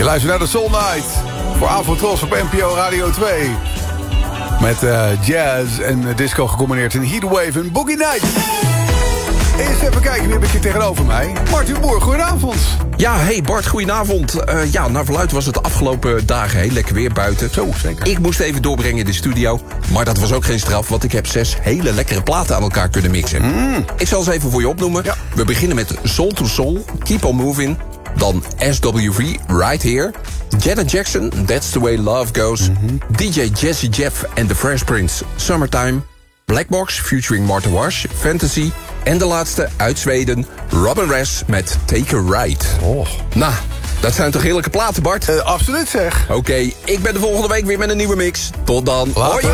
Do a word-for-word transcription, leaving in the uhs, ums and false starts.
luistert naar de Soul Night. Voor Avondros op N P O Radio twee. Met uh, jazz en disco gecombineerd in Heatwave en Boogie Nights. Eerst even kijken, wie heb ik hier tegenover mij? Martin Boer, goedenavond. Ja, hey Bart, goedenavond. Uh, ja, naar verluidt was het de afgelopen dagen heel lekker weer buiten. Zo, zeker. Ik moest even doorbrengen in de studio. Maar dat was ook geen straf, want ik heb zes hele lekkere platen aan elkaar kunnen mixen. Mm. Ik zal ze even voor je opnoemen. Ja. We beginnen met Soul to Soul, Keep on Moving. Dan S W V, Right Here. Janet Jackson, That's the Way Love Goes. Mm-hmm. D J Jazzy Jeff and the Fresh Prince, Summertime. Black Box featuring Martha Wash, Fantasy. En de laatste, uit Zweden, Robin Ress met Take a Ride. Oh. Nou, dat zijn toch heerlijke platen, Bart? Uh, absoluut zeg. Oké, okay, ik ben de volgende week weer met een nieuwe mix. Tot dan. Later. Hoi.